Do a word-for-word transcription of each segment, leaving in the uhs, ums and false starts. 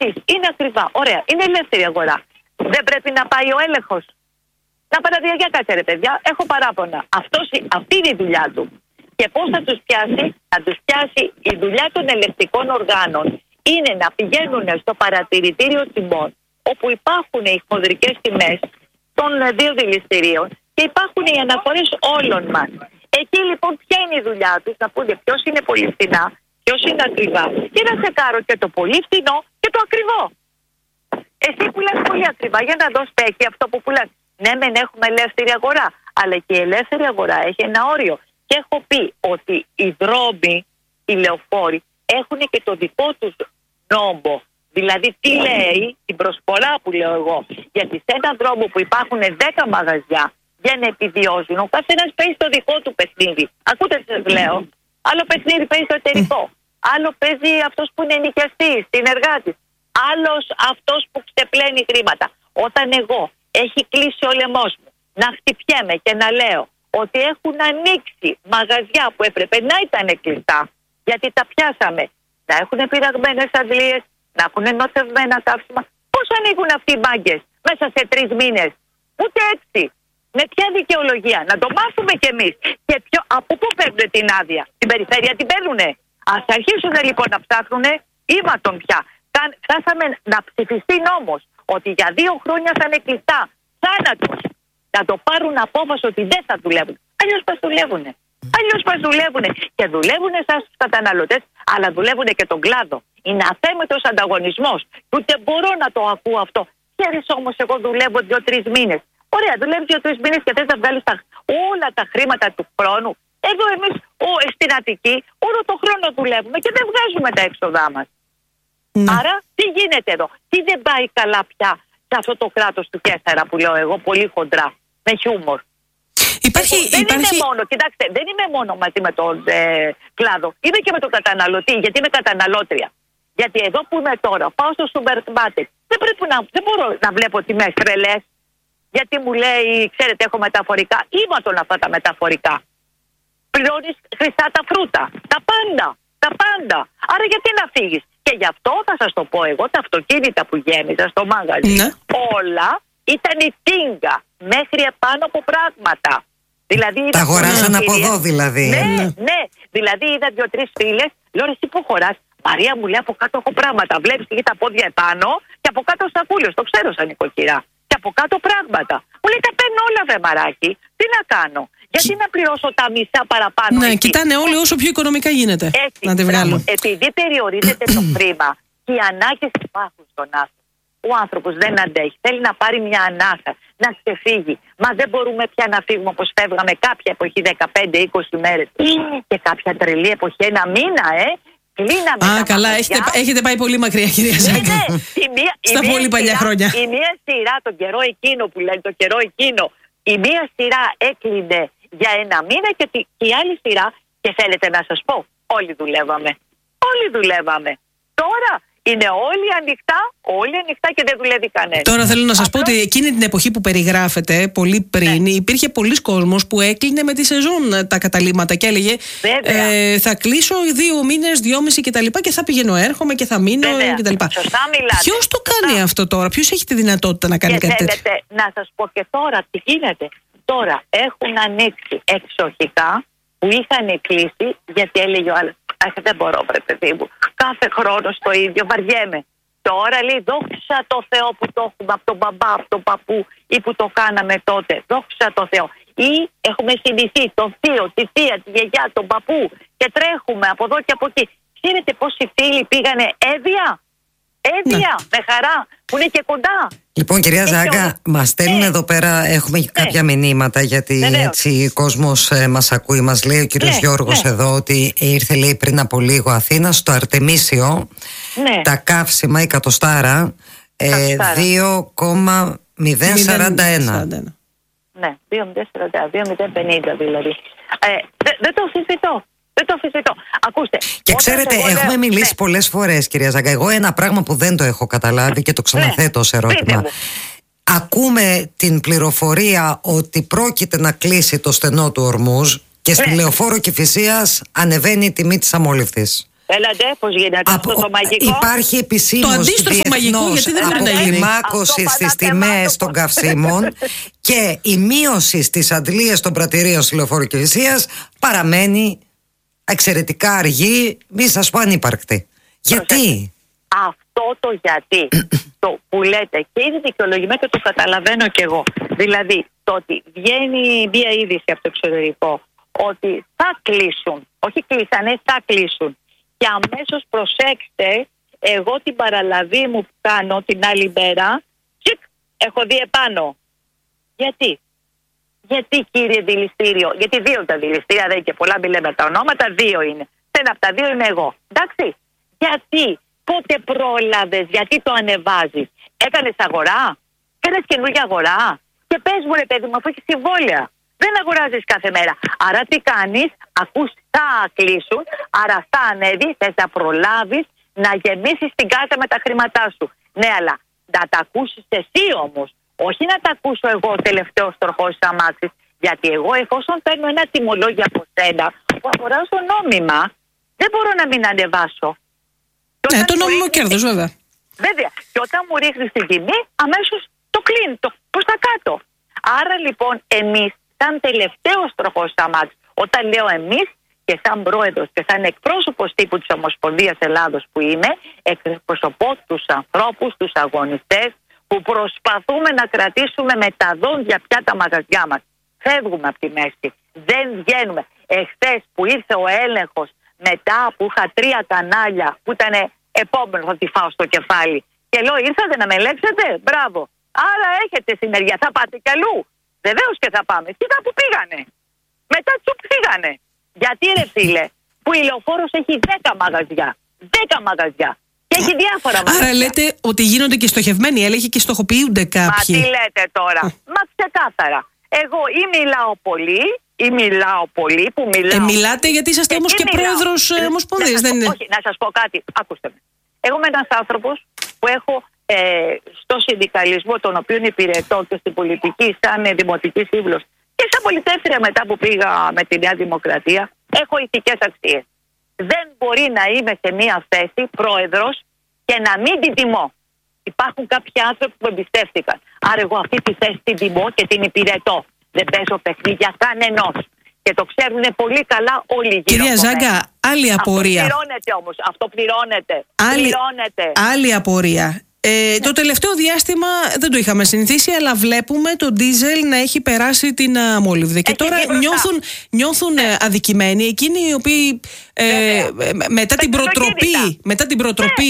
πεις είναι ακριβά, ωραία, είναι ελεύθερη αγορά. Δεν πρέπει να πάει ο έλεγχος? Να παραδείγμα, για κάτσε ρε παιδιά, έχω παράπονα. Αυτός, αυτή είναι η δουλειά του. Και πώς θα τους πιάσει? Θα τους πιάσει η δουλειά των ελεκτικών οργάνων. Είναι να πηγαίνουν στο παρατηρητήριο τιμών, όπου υπάρχουν οι χονδρικές τιμές των δύο δηληστηρίων και υπάρχουν οι αναφορές όλων μας. Εκεί λοιπόν ποια είναι η δουλειά τους? Να πούνε ποιος είναι πολύ φθηνά, ποιος είναι ακριβά, και να τσεκάρω και το πολύ φθηνό και το ακριβό. Εσύ πουλάς πολύ ακριβά, για να δω στέκει αυτό που πουλάς. Ναι, μεν έχουμε ελεύθερη αγορά, αλλά και η ελεύθερη αγορά έχει ένα όριο. Και έχω πει ότι οι δρόμοι, οι λεωφόροι, έχουν και το δικό τους νόμο. Δηλαδή, τι λέει την προσφορά που λέω εγώ? Γιατί σε έναν δρόμο που υπάρχουν δέκα μαγαζιά για να επιβιώσουν, ο καθένας παίζει το δικό του παιχνίδι. Ακούτε τι σας λέω? Άλλο παιχνίδι παίζει το εταιρικό. Άλλο παίζει αυτός που είναι νοικιαστής, συνεργάτης. Άλλος αυτός που ξεπλένει χρήματα. Όταν εγώ έχει κλείσει ο λαιμός μου να χτυπιέμαι και να λέω ότι έχουν ανοίξει μαγαζιά που έπρεπε να ήταν κλειστά, γιατί τα πιάσαμε, να έχουν πειραγμένες αντλίες, να έχουν νοθευμένα καύσιμα. Πώς ανοίγουν αυτοί οι μάγκες μέσα σε τρεις μήνες? Ούτε έτσι. Με ποια δικαιολογία? Να το μάθουμε κι εμείς. Και ποιο, από πού παίρνουν την άδεια? Την περιφέρεια την παίρνουνε? Ας αρχίσουν λοιπόν να ψάχνουνε ήμαρτον πια. Φτάσαμε να ψηφιστεί νόμος ότι για δύο χρόνια θα είναι κλειστά. Θάνατος. Να το πάρουν απόφαση ότι δεν θα δουλεύουν. Αλλιώς μας δουλεύουνε. Αλλιώς μας δουλεύουνε. Και δουλεύουνε σαν τους καταναλωτές, αλλά δουλεύουνε και τον κλάδο. Είναι αθέμητος ανταγωνισμός. Ούτε μπορώ να το ακούω αυτό. Ξέρεις όμως, εγώ δουλεύω δύο-τρεις μήνες. Ωραία, δουλεύεις δύο-τρεις μήνες και θες να βγάλεις τα, όλα τα χρήματα του χρόνου. Εδώ εμείς ο, στην Αττική όλο το χρόνο δουλεύουμε και δεν βγάζουμε τα έξοδά μας. Mm. Άρα τι γίνεται εδώ? Τι δεν πάει καλά πια σε αυτό το κράτος του Κέσσαρα που λέω εγώ πολύ χοντρά, με χιούμορ? Υπάρχει, δεν υπάρχει... είμαι μόνο, κοιτάξτε, δεν είμαι μόνο μαζί με τον ε, κλάδο. Είμαι και με τον καταναλωτή, γιατί είμαι καταναλώτρια. Γιατί εδώ που είμαι τώρα, πάω στο σούπερ μάρκετ, δεν, δεν μπορώ να βλέπω τιμές τρελές. Γιατί μου λέει, ξέρετε, έχω μεταφορικά. Ήμαρτον αυτά τα μεταφορικά. Πληρώνεις χρυσά τα φρούτα, τα πάντα, τα πάντα. Άρα γιατί να φύγεις? Και γι' αυτό θα σας το πω εγώ, τα αυτοκίνητα που γέμιζα στο μάγαζι, ναι, όλα ήταν η τίνγκα μέχρι επάνω από πράγματα. Δηλαδή, τα αγοράσαν από εδώ δηλαδή. Ναι, ναι, ναι. Δηλαδή είδα δύο-τρεις φίλες, λέω εσύ που χωράς? Μαρία μου λέει από κάτω έχω πράγματα. Βλέπεις και τα πόδια επάνω και από κάτω σακούλιος. Το ξέρω σαν νοικοκυρά. Και από κάτω πράγματα. Μου λέει τα παίρνω όλα δε μαράκι. Τι να κάνω? Γιατί να πληρώσω τα μισά παραπάνω? Ναι, εκεί? κοιτάνε όλοι όσο πιο οικονομικά γίνεται. Έτσι, να τη βγάλουν. Επειδή περιορίζεται το χρήμα και οι ανάγκες υπάρχουν στον άνθρωπο. Ο άνθρωπος δεν αντέχει. Θέλει να πάρει μια ανάσα, να ξεφύγει. Μα δεν μπορούμε πια να φύγουμε όπως φεύγαμε κάποια εποχή δεκαπέντε είκοσι μέρες. Και κάποια τρελή εποχή ένα μήνα, ε. Κλείναμε. Α, καλά, έχετε, έχετε πάει πολύ μακριά, κυρία Ζάκα. Ναι, η μία, στα η πολύ παλιά σειρά, χρόνια. Η μία σειρά, τον καιρό εκείνο που λένε, το καιρό εκείνο, η μία σειρά έκλεινε για ένα μήνα και η άλλη σειρά, και θέλετε να σας πω, όλοι δουλεύαμε. Όλοι δουλεύαμε. Τώρα είναι όλοι ανοιχτά, όλοι ανοιχτά και δεν δουλεύει κανένα. Τώρα θέλω να σας πω ότι εκείνη την εποχή που περιγράφετε, πολύ πριν, ναι, υπήρχε πολλοί κόσμος που έκλεινε με τη σεζόν τα καταλήμματα και έλεγε ε, θα κλείσω δύο μήνες, δυόμιση και τα λοιπά και θα πηγαίνω, έρχομαι και θα μείνω και τα λοιπά. Σωστά μιλάτε. Ποιος το κάνει Σωστά. αυτό τώρα? Ποιος έχει τη δυνατότητα να κάνει και κάτι τέτοιο? Να σας πω και τώρα τι γίνεται. Τώρα έχουν ανοίξει εξοχικά που είχαν κλείσει, γιατί έλεγε ο άλλος, αχ, δεν μπορώ, βρε παιδί μου. Κάθε χρόνο στο ίδιο, βαριέμαι. Τώρα λέει, δόξα τω Θεώ που το έχουμε από τον μπαμπά, από τον παππού ή που το κάναμε τότε. Δόξα τω Θεώ. Ή έχουμε συνηθίσει τον θείο, τη θεία, τη γιαγιά, τον παππού και τρέχουμε από εδώ και από εκεί. Ξέρετε πόσοι φίλοι πήγανε έδεια? Έδεια, ναι, με χαρά, που είναι και κοντά. Λοιπόν, κυρία Ζάγκα, μας στέλνουν ναι. εδώ πέρα, έχουμε ναι. κάποια μηνύματα, γιατί ναι, έτσι ο κόσμος ε, μας ακούει. Μας λέει ο κύριος ναι, Γιώργος ναι. εδώ ότι ήρθε, λέει, πριν από λίγο Αθήνα, στο Αρτεμίσιο, ναι. τα καύσιμα, η κατοστάρα, ε, δύο κόμμα μηδέν σαράντα ένα. Ναι, δύο κόμμα μηδέν σαράντα ένα, δύο κόμμα μηδέν πενήντα δηλαδή. Ε, δεν δε το αμφισβητώ. Δεν το αμφισβητώ. Ακούστε. Και ξέρετε, έχουμε λέω, μιλήσει ναι. πολλές φορές, κυρία Ζάγκα. Εγώ ένα πράγμα που δεν το έχω καταλάβει και το ξαναθέτω ως ερώτημα. Ακούμε την πληροφορία ότι πρόκειται να κλείσει το στενό του Ορμούζ και στη ναι. Λεωφόρο Κηφισίας ανεβαίνει η τιμή της αμόλυφτης. Έλατε, πώς γίνεται από, αυτό το μαγικό. Υπάρχει επισήμως το αντίστροφο μαγικό, γιατί δεν μπορεί να γίνει. Αποκλιμάκωση στις τιμές των καυσίμων και η μείωση στις αντλίες των πρατηρίων στη λεωφοροκρισίας παραμένει εξαιρετικά αργή, μη σας πω ανύπαρκτη. Γιατί? Αυτό το γιατί το που λέτε και είναι δικαιολογημένο και το καταλαβαίνω κι εγώ. Δηλαδή το ότι βγαίνει μία είδηση από το εξωτερικό ότι θα κλείσουν, όχι κλείσανε, θα κλείσουν. Και αμέσως προσέξτε, εγώ την παραλαβή μου που κάνω την άλλη μέρα, τσικ, έχω δει επάνω. Γιατί? Γιατί κύριε δηληστήριο, γιατί δύο τα δηληστήρια, δεν είναι και πολλά, μην λέμε τα ονόματα, δύο είναι. Ένα από τα δύο είμαι εγώ. Εντάξει. Γιατί, πότε πρόλαβες, γιατί το ανεβάζεις? Έκανες αγορά, έκανες καινούργια αγορά. Και πες μου ρε παιδί μου, αφού έχεις συμβόλαια. Δεν αγοράζεις κάθε μέρα. Άρα τι κάνεις? Ακούς θα κλείσουν, άρα θα ανέβει, θες να προλάβεις να γεμίσεις την κάρτα με τα χρήματά σου. Ναι, αλλά να τα ακούσεις εσύ όμως. Όχι να τα ακούσω εγώ τελευταίος τροχός της αμάξης. Γιατί εγώ εφόσον παίρνω ένα τιμολόγιο από σένα που αγοράζω νόμιμα, δεν μπορώ να μην ανεβάσω. Ναι, το νόμιμο ρίχνεις... κέρδος βέβαια. Βέβαια. Και όταν μου ρίχνεις την τιμή, αμέσως το κλείνει, το προς τα κάτω. Άρα λοιπόν εμείς, σαν τελευταίος τροχός της αμάξης, όταν λέω εμείς και σαν πρόεδρος και σαν εκπρόσωπος τύπου της Ομοσπονδίας Ελλάδος που είμαι, εκπροσωπώ τους ανθρώπους, τους αγωνιστές που προσπαθούμε να κρατήσουμε με τα δόντια πια τα μαγαζιά μας. Φεύγουμε από τη μέση. Δεν βγαίνουμε. Εχθές που ήρθε ο έλεγχος μετά που είχα τρία κανάλια που ήταν επόμενο θα τη φάω στο κεφάλι. Και λέω ήρθατε να με ελέγξετε. Μπράβο. Άρα έχετε συνεργεία. Θα πάτε κι αλλού. Βεβαίως και θα πάμε. Κοίτα που πήγανε. Μετά τσουπ πήγανε. Γιατί ρε φίλε, που η Λεωφόρος έχει δέκα μαγαζιά. Δέκα μαγαζιά. Και έχει διάφορα μαγαζιά. Άρα λέτε ότι γίνονται και στοχευμένοι έλεγχοι και στοχοποιούνται κάποιοι. Μα τι λέτε τώρα. Μα ξεκάθαρα. Εγώ ή μιλάω πολύ, ή μιλάω πολύ που μιλάω. Ε, μιλάτε γιατί είσαστε όμως και πρόεδρος ε, Ομοσπονδίας, δεν είναι? Όχι, να σας πω κάτι. Άκουστε με. Εγώ είμαι ένας άνθρωπος που έχω ε, στο συνδικαλισμό, τον οποίο υπηρετώ και στην πολιτική, σαν ε, δημοτική σύμβουλος και σαν πολιτεύθυρα μετά που πήγα με τη Νέα Δημοκρατία, έχω ηθικές αξίες. Δεν μπορεί να είμαι σε μία θέση πρόεδρος και να μην την τιμώ. Υπάρχουν κάποιοι άνθρωποι που εμπιστεύτηκαν. Άρα εγώ αυτή τη θέση την τιμώ και την υπηρετώ. Δεν παίζω παιχνίδια κανενός. Και το ξέρουν πολύ καλά όλοι γύρω. Κυρία Ζάγκα, άλλη απορία. Αυτό πληρώνεται όμως. Αυτό πληρώνεται. Άλλη, πληρώνεται. άλλη απορία. Ε, ναι. Το τελευταίο διάστημα δεν το είχαμε συνηθίσει, αλλά βλέπουμε το ντίζελ να έχει περάσει την αμόλυβδη. Και τώρα νιώθουν, νιώθουν ναι. αδικημένοι εκείνοι οι οποίοι ε, μετά, την προτροπή, μετά την προτροπή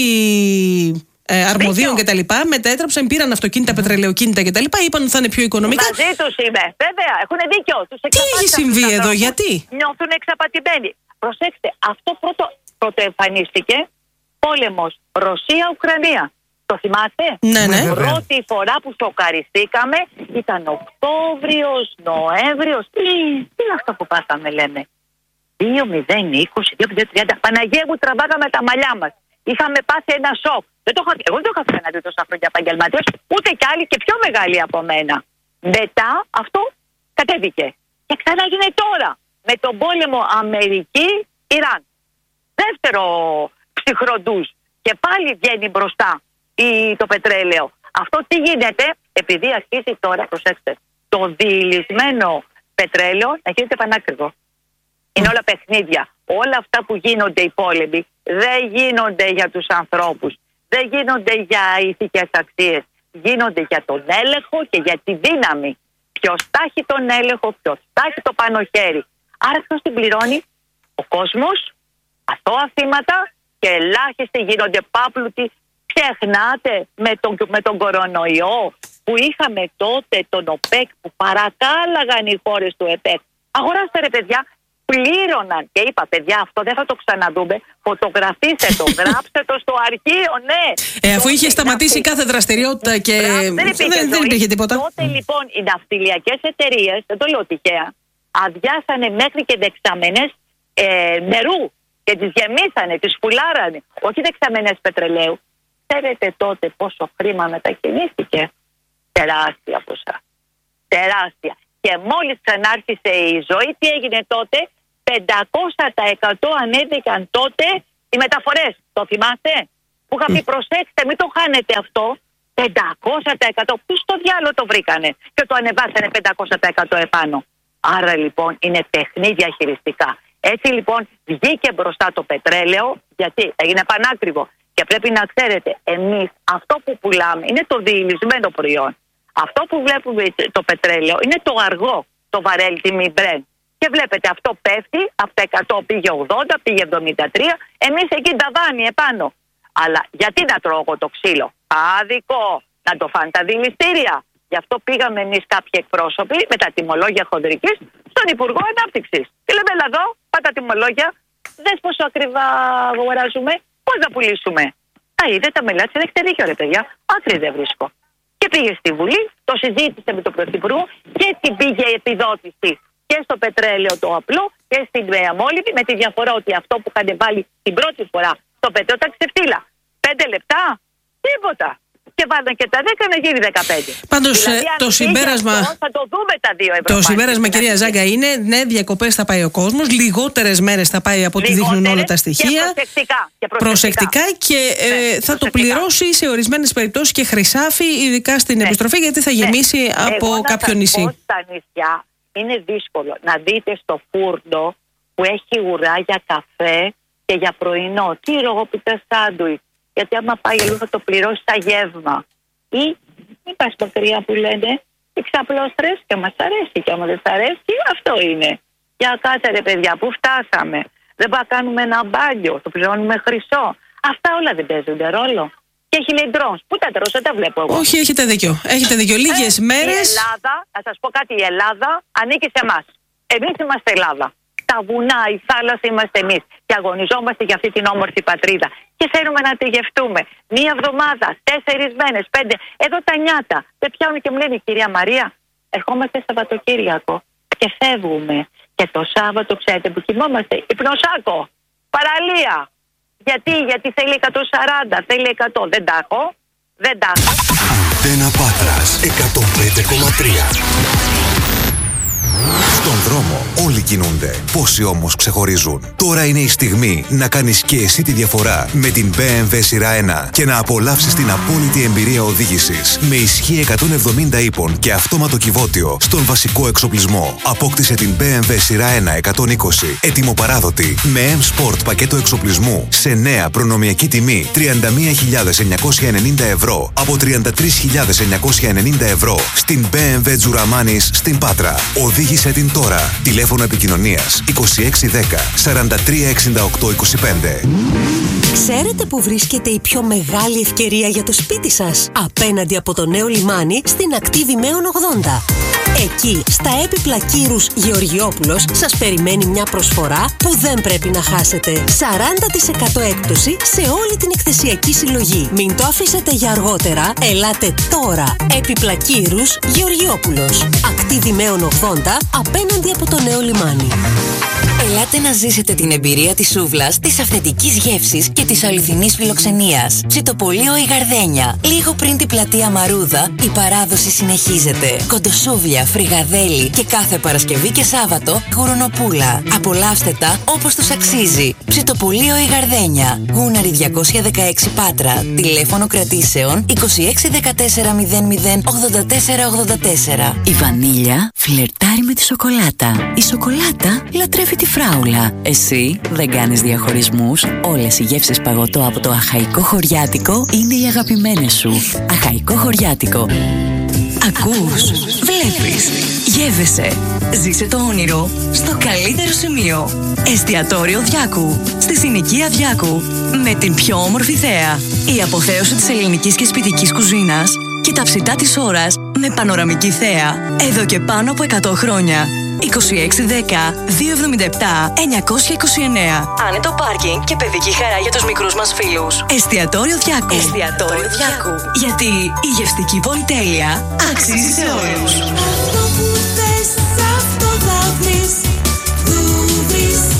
ε, αρμοδίων κτλ. Μετέτραψαν, πήραν αυτοκίνητα, πετρελαιοκίνητα κτλ. Είπαν ότι θα είναι πιο οικονομικά. Μαζί τους είμαι. Βέβαια, έχουν δίκιο. Τους Τι έχει συμβεί εδώ, γιατί? Νιώθουν εξαπατημένοι. Προσέξτε, αυτό πρώτο, πρώτο εμφανίστηκε πόλεμος Ρωσία-Ουκρανία. Το θυμάστε? Ναι, ναι. Η πρώτη φορά που σοκαριστήκαμε ήταν Οκτώβριος, Νοέμβριος. Τι, τι είναι αυτό που πάθαμε, λέμε? δύο μηδέν είκοσι, δύο μηδέν τριάντα. Παναγία μου, τραβάγαμε τα μαλλιά μας. Είχαμε πάθει ένα σοκ. Δεν το είχα, εγώ δεν το είχα ξαναδεί τόσα χρόνια επαγγελματίας, ούτε κι άλλοι και πιο μεγάλοι από μένα. Μετά αυτό κατέβηκε. Και ξανά έγινε τώρα. Με τον πόλεμο Αμερική-Ιράν. Δεύτερο ψυχροντούς. Και πάλι βγαίνει μπροστά η, το πετρέλαιο. Αυτό τι γίνεται? Επειδή αρχίζει τώρα, προσέξτε, το διηλυσμένο πετρέλαιο να γίνεται πανάκριβο. Είναι όλα παιχνίδια. Όλα αυτά που γίνονται οι πόλεμοι δεν γίνονται για τους ανθρώπους. Δεν γίνονται για ηθικές αξίες. Γίνονται για τον έλεγχο και για τη δύναμη. Ποιος θα έχει τον έλεγχο, ποιος θα έχει το πάνω χέρι. Άρα ποιος την πληρώνει? Ο κόσμος, αθώα θύματα και ελάχιστοι γίνονται πάπλουτοι. Ξεχνάτε με τον, με τον κορονοϊό που είχαμε τότε τον ΟΠΕΚ που παρακάλαγαν οι χώρες του ΕΠΕΚ. Αγοράστε ρε παιδιά, πλήρωναν. Και είπα παιδιά, αυτό δεν θα το ξαναδούμε. Φωτογραφίστε το, γράψτε το στο αρχείο, ναι. Ε, αφού είχε σταματήσει κάθε δραστηριότητα και δεν, δεν, υπήρχε, δεν, δεν υπήρχε τίποτα. Τότε λοιπόν οι ναυτιλιακές εταιρείες, δεν το λέω τυχαία, αδειάσανε μέχρι και δεξαμενές ε, νερού και τις γεμίσανε, τις πουλάρανε. Όχι δεξαμενές πετρελαίου. Ξέρετε τότε πόσο χρήμα μετακινήθηκε? Τεράστια ποσά. Τεράστια. Και μόλις ξανάρχισε η ζωή, τι έγινε τότε? πεντακόσια τοις εκατό ανέβηκαν τότε οι Οι μεταφορές, το θυμάστε? Που είχα πει, προσέξτε, μην το χάνετε αυτό. πεντακόσια τοις εκατό. Πού στο διάλογο το βρήκανε και το ανεβάσανε πεντακόσια τοις εκατό επάνω. Άρα λοιπόν είναι τεχνίδια χειριστικά. Έτσι λοιπόν βγήκε μπροστά το πετρέλαιο, γιατί έγινε πανάκριβο. Και πρέπει να ξέρετε, εμείς αυτό που πουλάμε είναι το διηλυσμένο προϊόν. Αυτό που βλέπουμε το πετρέλαιο είναι το αργό, το βαρέλι τιμή Brent. Και βλέπετε αυτό πέφτει, από τα εκατό πήγε ογδόντα, πήγε εβδομήντα τρία, εμείς εκεί ταβάνι επάνω. Αλλά γιατί να τρώω εγώ το ξύλο? Άδικο, να το φάνε τα δηληστήρια. Γι' αυτό πήγαμε εμείς κάποιοι εκπρόσωποι με τα τιμολόγια χοντρικής στον Υπουργό Ανάπτυξης. Και λέμε, έλα εδώ, πάτα τα τιμολόγια, δες πόσο ακριβά αγοράζουμε, πώς να πουλήσουμε. Α, είδε τα μελάτη, έχετε δίκιο ρε παιδιά, άκρη δεν βρίσκω. Και πήγε στη Βουλή, το συζήτησε με τον Πρωθυπουργό και την πήγε η επιδότηση και στο πετρέλαιο το απλό και στην αμόλυβη, με τη διαφορά ότι αυτό που είχαν βάλει την πρώτη φορά το πετρέλαιο ήταν ξεφτύλα. Πέντε λεπτά, τίποτα. Και βάλαν και τα δέκα να γίνει δεκαπέντε. Πάντως δηλαδή, το συμπέρασμα. Αυτό, θα το δούμε τα δύο ευρώ. Το συμπέρασμα, κυρία Ζάγκα, είναι ναι, διακοπές θα πάει ο κόσμος, λιγότερες μέρες θα πάει από ό,τι δείχνουν όλα τα στοιχεία. Και προσεκτικά. Και προσεκτικά. προσεκτικά και ε, ναι, θα προσεκτικά. Το πληρώσει σε ορισμένες περιπτώσεις και χρυσάφι, ειδικά στην ναι. επιστροφή, γιατί θα γεμίσει ναι. από Εγώ κάποιο νησί. Εγώ στα νησιά είναι δύσκολο να δείτε στο φούρνο που έχει ουρά για καφέ και για πρωινό. Τι ρογοπιτά σάντουιτ. Γιατί άμα πάει αλλού θα το πληρώσει στα γεύμα. Ή μην πας μακριά που λένε, οι ξαπλώστρες και μας αρέσει και άμα δεν σ' αρέσει, αυτό είναι. Για κάτσε ρε παιδιά, πού φτάσαμε. Δεν πάμε να κάνουμε ένα μπάνιο, το πληρώνουμε χρυσό. Αυτά όλα δεν παίζονται ρόλο. Και έχει λέει drones. Πού τα τρώσω, τα βλέπω εγώ. Όχι, έχετε δίκιο. Έχετε δίκιο. Λίγες ε, μέρες. Η Ελλάδα, να σας πω κάτι, η Ελλάδα ανήκει σε εμάς. Εμείς είμαστε Ελλάδα. Τα βουνά, η θάλασσα είμαστε εμείς. Και αγωνιζόμαστε για αυτή την όμορφη πατρίδα. Και θέλουμε να τη γευτούμε. Μία εβδομάδα, τέσσερις μέρες, πέντε. Εδώ τα νιάτα. Δεν πιάνουν και μου λένε, κυρία Μαρία, ερχόμαστε Σαββατοκύριακο και φεύγουμε. Και το Σάββατο, ξέρετε που κοιμόμαστε, υπνοσάκο, παραλία. Γιατί, γιατί θέλει εκατόν σαράντα, θέλει εκατό. Δεν τα έχω. Δεν τα έχω. Αντένα Πάτρας εκατόν πέντε κόμμα τρία. Στον δρόμο όλοι κινούνται, πόσοι όμως ξεχωρίζουν. Τώρα είναι η στιγμή να κάνεις και εσύ τη διαφορά με την μπι εμ ντάμπλιου σειρά ένα και να απολαύσεις την απόλυτη εμπειρία οδήγησης. Με ισχύ εκατόν εβδομήντα ύπων και αυτόματο κυβότιο στον βασικό εξοπλισμό. Απόκτησε την μπι εμ ντάμπλιου σειρά ένα εκατόν είκοσι, ετοιμοπαράδοτη, με M-Sport πακέτο εξοπλισμού σε νέα προνομιακή τιμή τριάντα μία χιλιάδες εννιακόσια ενενήντα ευρώ από τριάντα τρεις χιλιάδες εννιακόσια ενενήντα ευρώ στην μπι εμ ντάμπλιου Τζουραμάνης στην Πάτρα. Οδήγησε την τώρα. Τηλέφωνο επικοινωνίας είκοσι έξι δέκα σαράντα τρία εξήντα οκτώ είκοσι πέντε. Ξέρετε που βρίσκεται η πιο μεγάλη ευκαιρία για το σπίτι σας? Απέναντι από το νέο λιμάνι στην ακτή Δημαίων ογδόντα. Εκεί, στα έπιπλα Κύρους Γεωργιόπουλος, σας περιμένει μια προσφορά που δεν πρέπει να χάσετε. σαράντα τοις εκατό έκπτωση σε όλη την εκθεσιακή συλλογή. Μην το αφήσετε για αργότερα. Ελάτε τώρα. Έπιπλα Κύρους Γεωργιόπουλος. Ακτή Δημαίων ογδόντα, απέναντι από το νέο λιμάνι. Ελάτε να ζήσετε την εμπειρία της σούβλας, της αυθεντικής γεύσης και της αληθινής φιλοξενίας. Ψητοπολείο η Γαρδένια. Λίγο πριν την πλατεία Μαρούδα, η παράδοση συνεχίζεται. Κοντοσούβλια, φρυγαδέλι και κάθε Παρασκευή και Σάββατο γουρνοπούλα. Απολαύστε τα όπως τους αξίζει. Ψητοπολείο η Γαρδένια. Γούναρη διακόσια δεκαέξι Πάτρα. Τηλέφωνο κρατήσεων είκοσι έξι δεκατέσσερα μηδέν μηδέν ογδόντα τέσσερα ογδόντα τέσσερα. Η βανίλια φλερτάρει με τη σοκολάτα. Η σοκολάτα λατρεύει τη φράουλα. Εσύ δεν κάνεις διαχωρισμούς. Όλες οι γεύσεις παγωτό από το Αχαϊκό Χωριάτικο είναι οι αγαπημένες σου. Αχαϊκό Χωριάτικο. Ακούς, βλέπεις, γεύεσαι. Ζήσε το όνειρο στο καλύτερο σημείο. Εστιατόριο Διάκου, στη συνοικία Διάκου. Με την πιο όμορφη θέα. Η αποθέωση της ελληνικής και σπιτικής κουζίνας και τα ψητά της ώρας με πανοραμική θέα. Εδώ και πάνω από εκατό χρόνια. είκοσι έξι δέκα διακόσια εβδομήντα επτά εννιακόσια είκοσι εννέα. Άνετο πάρκινγκ και παιδική χαρά για τους μικρούς μας φίλους. Εστιατόριο Διάκου. Εστιατόριο Διάκου. Γιατί η γευστική πολυτέλεια αξίζει σε όλους. Αυτό που θες, αυτό θα βρεις. Δούβεις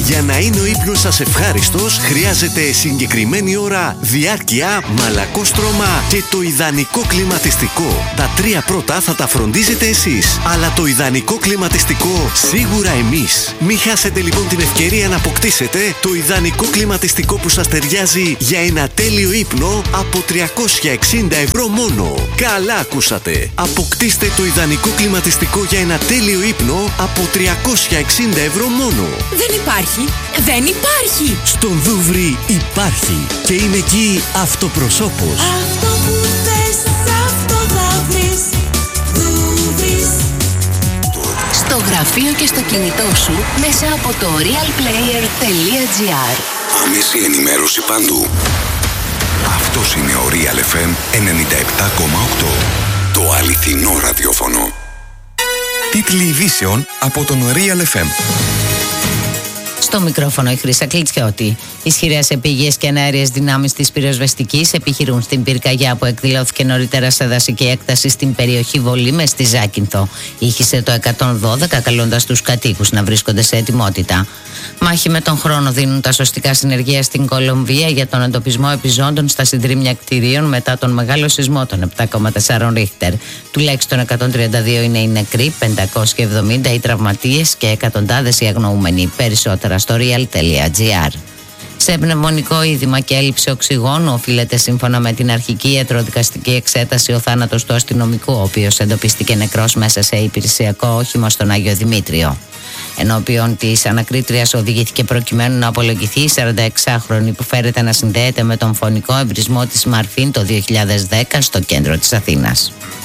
Για να είναι ο ύπνος σας ευχάριστος, χρειάζεται συγκεκριμένη ώρα, διάρκεια, μαλακόστρωμα και το ιδανικό κλιματιστικό. Τα τρία πρώτα θα τα φροντίζετε εσείς, αλλά το ιδανικό κλιματιστικό σίγουρα εμείς. Μην χάσετε λοιπόν την ευκαιρία να αποκτήσετε το ιδανικό κλιματιστικό που σας ταιριάζει για ένα τέλειο ύπνο από τριακόσια εξήντα ευρώ μόνο. Καλά ακούσατε! Αποκτήστε το ιδανικό κλιματιστικό για ένα τέλειο ύπνο από τριακόσια εξήντα ευρώ μόνο. Δεν υπάρχει! Δεν υπάρχει! Στον Δούβρι υπάρχει και είναι εκεί αυτοπροσώπος. Αυτό που θες, αυτό θα βρεις. Δούβρις. Στο γραφείο και στο κινητό σου μέσα από το realplayer.gr. Άμεση ενημέρωση παντού. Αυτός είναι ο Real εφ εμ ενενήντα επτά κόμμα οκτώ. Το αληθινό ραδιόφωνο. Τίτλοι ειδήσεων από τον Real εφ εμ. Στο μικρόφωνο η Χρύσα Κλιτσιώτη. Ισχυρές επίγειες και εναέριες δυνάμεις της πυροσβεστικής επιχειρούν στην πυρκαγιά που εκδηλώθηκε νωρίτερα σε δασική έκταση στην περιοχή Βολήμες στη Ζάκυνθο. Ήχησε το εκατόν δώδεκα καλώντας τους κατοίκους να βρίσκονται σε ετοιμότητα. Μάχη με τον χρόνο δίνουν τα σωστικά συνεργεία στην Κολομβία για τον εντοπισμό επιζώντων στα συντρίμμια κτηρίων μετά τον μεγάλο σεισμό των επτά κόμμα τέσσερα Ρίχτερ. Τουλάχιστον εκατόν τριάντα δύο είναι οι νεκροί, πεντακόσιοι εβδομήντα οι τραυματίες και εκατοντάδες οι αγνοούμενοι. Περισσότερα στο real.gr. Σε πνευμονικό είδημα και έλλειψη οξυγόνου οφείλεται σύμφωνα με την αρχική ιατροδικαστική εξέταση ο θάνατος του αστυνομικού, ο οποίος εντοπίστηκε νεκρός μέσα σε υπηρεσιακό όχημα στον Άγιο Δημήτριο. Ενώπιον της ανακρίτριας οδηγήθηκε προκειμένου να απολογηθεί η σαρανταεξάχρονη που φέρεται να συνδέεται με τον φωνικό εμπρισμό της Μαρφίν το δύο χιλιάδες δέκα στο κέντρο της Αθήνας.